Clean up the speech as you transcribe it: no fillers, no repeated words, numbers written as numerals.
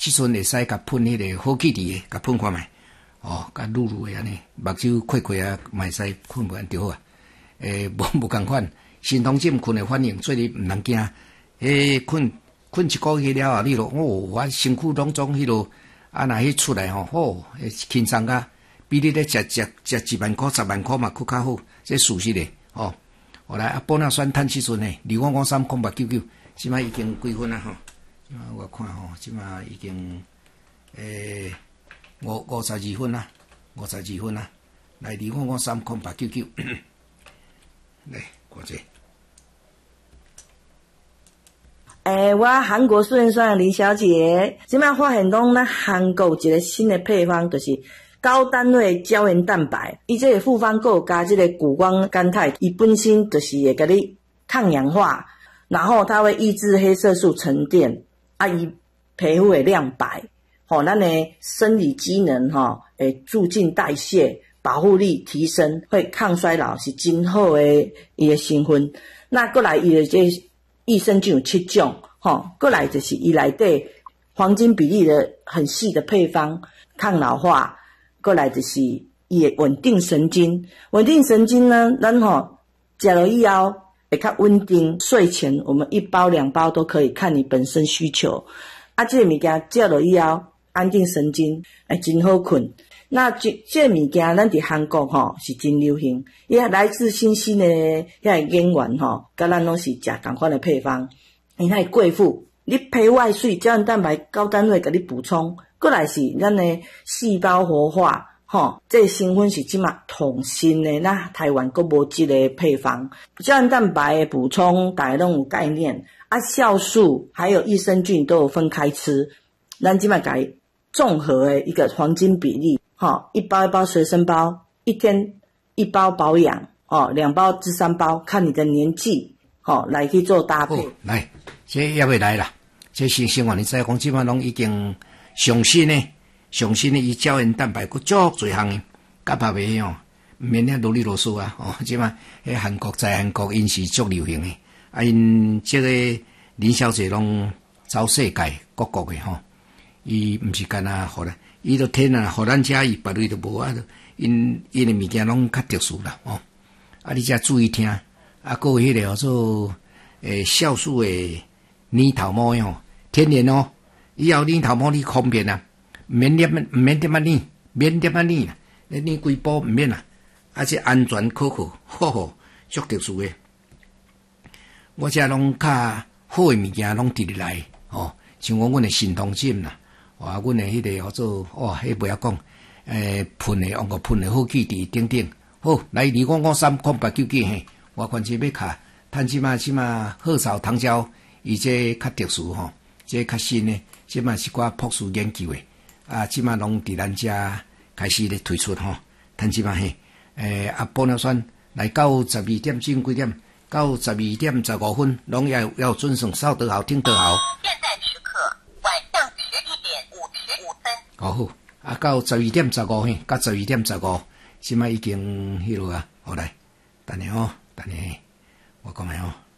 即阵会使甲喷迄个好气滴诶，甲喷看觅。哦，甲撸撸诶安尼，目睭开开啊，嘛会使困无安就好啊。无共款，心痛症困诶反应，所以你毋通惊。困一个月了后，你咯，我身躯拢总迄落，啊，若迄出来吼，轻松甲比你咧食1万块、10万块嘛，佫较好，这事实诶，哦。后来啊，保纳酸碳气醇诶，25530899，即摆已经几分啊吼？即摆我看吼，即摆已经52分啦，52分啦。来25530899，来看者。 我韩国素颜酸的林小姐，即摆发现讲咱韩国有一个新的配方，就是高单位胶原蛋白。伊这个复方还有加这个谷胱甘肽，伊本身就是会甲你抗氧化，然后它会抑制黑色素沉淀，伊皮肤会亮白，咱的生理机能会促进代谢，保护力提升，会抗衰老，是真好的伊的成分。那过来伊的这益生菌有7种，过来就是伊内底黄金比例的很细的配方，抗老化，过来就是伊的稳定神经。稳定神经呢，咱食了以后会较稳定，睡前我们1包2包都可以，看你本身需求。这个物件食了以后，安定神经，真好困。那这个物件，咱伫韩国是真流行，伊来自新兴的遐个演员甲咱拢是食同款的配方。因遐个贵妇，你皮外水、胶原蛋白、高单位甲你补充，过来是咱的细胞活化，这个成分是即马统新的，咱台湾阁无即个配方。胶原蛋白的补充，大家拢有概念。酵素还有益生菌都有分开吃，咱即马改综合的一个黄金比例。1包1包随身包，1天1包保养，2包至3包，看你的年纪，来去做搭配。 来，这也未来啦。这新生活，你知讲即摆拢已经上新的伊胶原蛋白，佫足侪项的，甲别袂毋免遐啰里啰嗦啊。即摆迄韩国因是足流行的，因这个林小姐拢走世界各国的伊毋是干那互咱。伊都天啊，互咱遮伊别类都无啊，因的物件拢较特殊啦，你遮注意听，还有迄个叫做酵素的泥头毛天然以后泥头毛你方便啊，免点啊泥啦，你规包毋免啦，这安全可靠，足特殊的。我遮拢较好的物件拢直直来，像讲阮的心痛症啦。阮的迄个叫做迄不要讲，喷的用个喷的好气滴等等。好，来25530899嘿，我看这要卡，趁即马贺草糖胶，伊这较特殊这较新的，即马是寡博士研究的，即马拢伫咱遮开始咧推出趁即马嘿，玻尿酸来到12点钟几点？到12点15分，拢要准时扫得好，听得好。好，到12点15嘿，到12点15，即摆已经迄落啊，好来，等下，我讲下